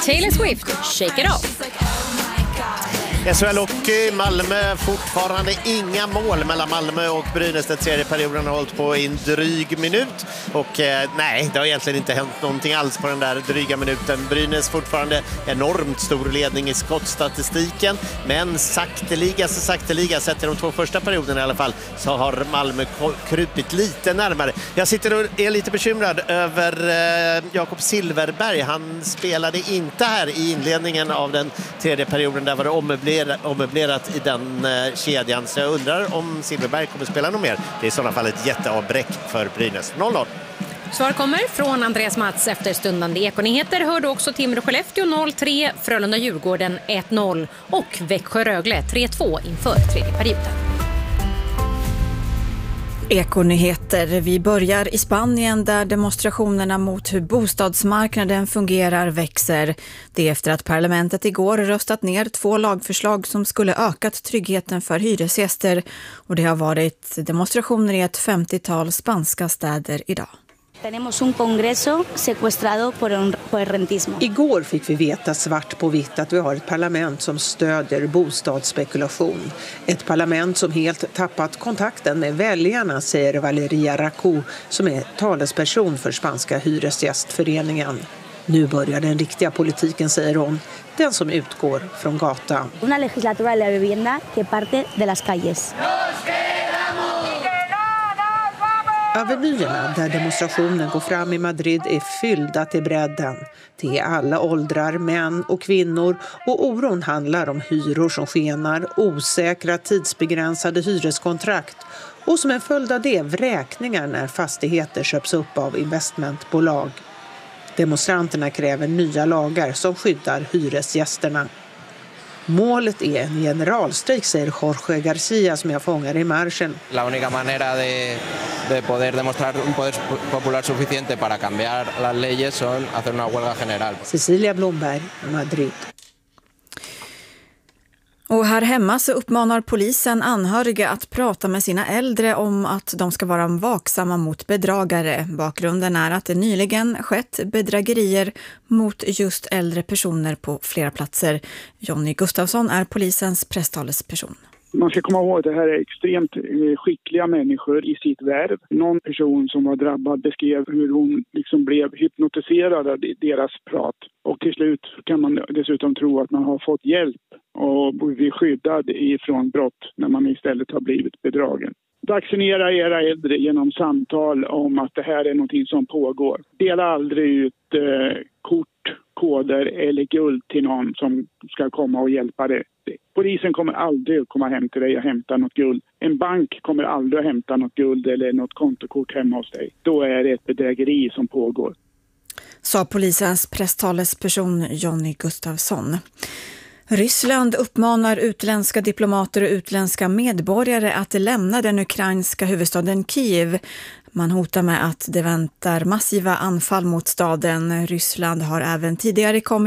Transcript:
Taylor Swift, Shake It Off. SHL Hockey, Malmö, fortfarande inga mål mellan Malmö och Brynäs. Den tredje perioden har hållit på i en dryg minut. Och nej, det har egentligen inte hänt någonting alls på den där dryga minuten. Brynäs fortfarande enormt stor ledning i skottstatistiken. Men sakteliga, sett i de två första perioderna i alla fall, så har Malmö krupit lite närmare. Jag sitter och är lite bekymrad över Jakob Silverberg. Han spelade inte här i inledningen av den tredje perioden. Där var det ommöblerat i den kedjan. Så jag undrar om Silverberg kommer spela något mer. Det är i sådana fall ett jätteavbräck för Brynäs. 0-0. Svar kommer från Andreas Mats efter stundande Ekonyheter. Hörde också Timrå-Skellefteå 0-3, Frölunda-Djurgården 1-0 och Växjö-Rögle 3-2 inför tredje perioden. Ekonyheter. Vi börjar i Spanien där demonstrationerna mot hur bostadsmarknaden fungerar växer. Det är efter att parlamentet igår röstat ner 2 lagförslag som skulle ökat tryggheten för hyresgäster. Och det har varit demonstrationer i ett 50-tal spanska städer idag. Tenemos un congreso secuestrado por el rentismo. Igår fick vi veta svart på vitt att vi har ett parlament som stödjer bostadsspekulation. Ett parlament som helt tappat kontakten med väljarna, säger Valeria Racou, som är talesperson för spanska hyresgästföreningen. Nu börjar den riktiga politiken, säger hon, den som utgår från gatan. Una legislatura de la vivienda que parte de las calles. Avenyerna där demonstrationen går fram i Madrid är fyllda till bredden. Det är alla åldrar, män och kvinnor, och oron handlar om hyror som skenar, osäkra tidsbegränsade hyreskontrakt och som en följd av det vräkningar när fastigheter köps upp av investmentbolag. Demonstranterna kräver nya lagar som skyddar hyresgästerna. Målet är en generalstrejk, säger Jorge Garcia som jag fångar i marschen. La única manera de poder demostrar un poder popular suficiente para cambiar las leyes son hacer una huelga general. Cecilia Blomberg, Madrid. Och här hemma så uppmanar polisen anhöriga att prata med sina äldre om att de ska vara vaksamma mot bedragare. Bakgrunden är att det nyligen skett bedrägerier mot just äldre personer på flera platser. Jonny Gustafsson är polisens presstalesperson. Man ska komma ihåg att det här är extremt skickliga människor i sitt värv. Någon person som var drabbad beskrev hur hon liksom blev hypnotiserad av deras prat. Och till slut kan man dessutom tro att man har fått hjälp och blir skyddad ifrån brott när man istället har blivit bedragen. Vaccinera era äldre genom samtal om att det här är någonting som pågår. Dela aldrig ut kort, koder eller guld till någon som ska komma och hjälpa dig. Polisen kommer aldrig att komma hem till dig och hämta något guld. En bank kommer aldrig att hämta något guld eller något kontokort hemma hos dig. Då är det ett bedrägeri som pågår. Sa polisens presstalesperson Jonny Gustafsson. Ryssland uppmanar utländska diplomater och utländska medborgare att lämna den ukrainska huvudstaden Kiev. Man hotar med att det väntar massiva anfall mot staden. Ryssland har även tidigare kommit